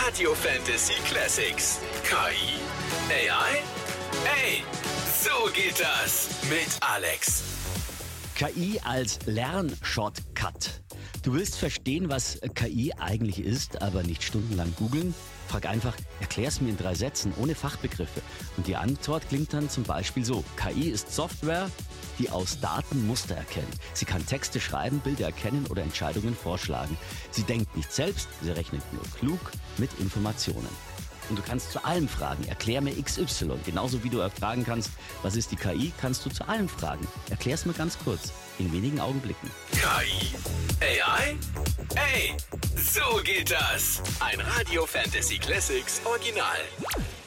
Radio Fantasy Classics. KI? AI? Ey, so geht das mit Alex. KI als Lernshortcut. Du willst verstehen, was KI eigentlich ist, aber nicht stundenlang googeln? Frag einfach, erklär's mir in 3 Sätzen, ohne Fachbegriffe. Und die Antwort klingt dann zum Beispiel so: KI ist Software, die aus Daten Muster erkennt. Sie kann Texte schreiben, Bilder erkennen oder Entscheidungen vorschlagen. Sie denkt nicht selbst, sie rechnet nur klug mit Informationen. Und du kannst zu allem fragen, erklär mir XY. Genauso wie du fragen kannst, was ist die KI, kannst du zu allem fragen. Erklär's mir ganz kurz, in wenigen Augenblicken. KI? AI? Ey, so geht das. Ein Radio Fantasy Classics Original.